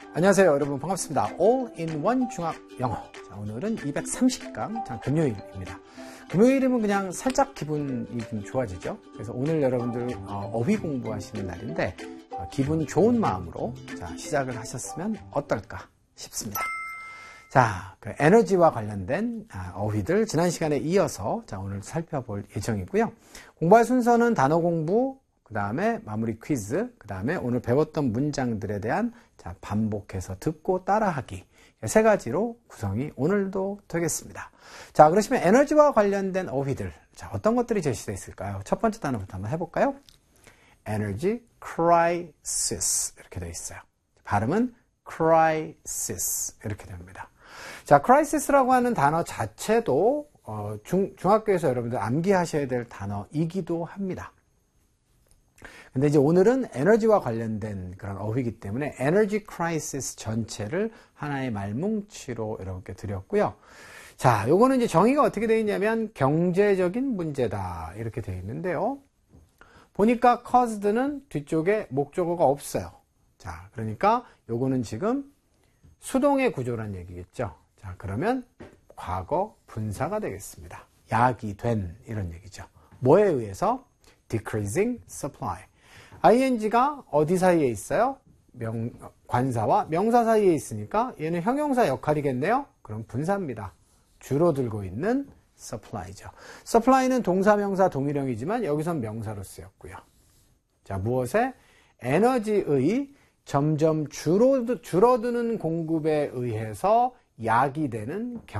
안녕하세요 여러분, 반갑습니다. All-in-One 중학 영어. 자, 오늘은 230강 금요일입니다. 금요일이면 그냥 살짝 기분이 좀 좋아지죠. 그래서 오늘 여러분들 어휘 공부하시는 날인데 기분 좋은 마음으로 시작을 하셨으면 어떨까 싶습니다. 자, 그 에너지와 관련된 어휘들 지난 시간에 이어서 오늘 살펴볼 예정이고요. 공부할 순서는 단어 공부, 그 다음에 마무리 퀴즈, 그 다음에 오늘 배웠던 문장들에 대한 반복해서 듣고 따라하기, 세 가지로 구성이 오늘도 되겠습니다. 자, 그러시면 에너지와 관련된 어휘들, 어떤 것들이 제시되어 있을까요? 첫 번째 단어부터 한번 해볼까요? Energy crisis 이렇게 되어 있어요. 발음은 crisis 이렇게 됩니다. 자, crisis라고 하는 단어 자체도 중학교에서 여러분들 암기하셔야 될 단어이기도 합니다. 근데 이제 오늘은 에너지와 관련된 그런 어휘이기 때문에 에너지 크라이시스 전체를 하나의 말뭉치로 여러분께 드렸고요. 자, 요거는 이제 정의가 어떻게 되어 있냐면 경제적인 문제다 이렇게 되어 있는데요. 보니까 caused는 뒤쪽에 목적어가 없어요. 자, 그러니까 요거는 지금 수동의 구조란 얘기겠죠. 자, 그러면 과거 분사가 되겠습니다. 야기된 이런 얘기죠. 뭐에 의해서? decreasing supply. ing가 어디 사이에 있어요? 관사와 명사 사이에 있으니까 얘는 형용사 역할이겠네요. 그럼 분사입니다. 줄어들고 있는 supply죠. supply는 동사, 명사, 동일형이지만 여기선 명사로 쓰였고요. 자, 무엇에? 에너지의 점점 줄어드는 공급에 의해서 야기되는